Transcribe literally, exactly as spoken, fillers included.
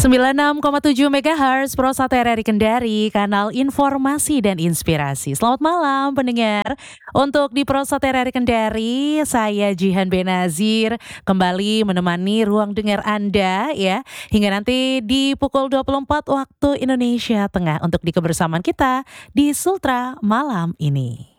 sembilan puluh enam koma tujuh megahertz Prosat R R I Kendari, kanal informasi dan inspirasi. Selamat malam pendengar. Untuk di Prosat R R I Kendari, saya Jihan Benazir kembali menemani ruang dengar Anda ya, hingga nanti di pukul dua puluh empat waktu Indonesia Tengah untuk di kebersamaan kita di Sultra malam ini.